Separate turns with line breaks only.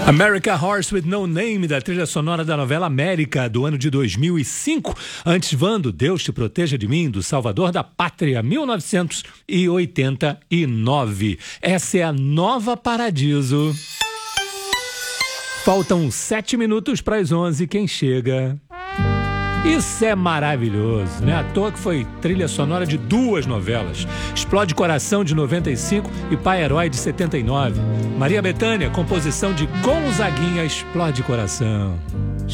America Horse with No Name, da trilha sonora da novela América, do ano de 2005. Antes, Vando, Deus te proteja de mim, do Salvador da Pátria, 1989. Essa é a Nova Paradiso. Faltam 7 minutos para as 11. Quem chega? Isso é maravilhoso, né? À toa que foi trilha sonora de 2 novelas. Explode Coração, de 95, e Pai Herói, de 79. Maria Bethânia, composição de Gonzaguinha, Explode Coração.